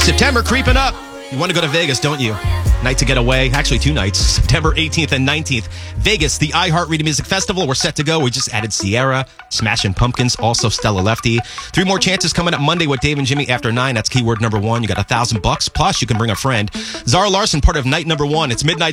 September creeping up. You want to go to Vegas, don't you? Night to get away. Actually, 2 nights. September 18th and 19th. Vegas, the iHeartRadio Music Festival. We're set to go. We just added Sierra, Smashing Pumpkins, also Stella Lefty. 3 more chances coming up Monday with Dave and Jimmy after 9. That's keyword number 1. You got $1,000 bucks. Plus, you can bring a friend. Zara Larson, part of night number 1. It's midnight.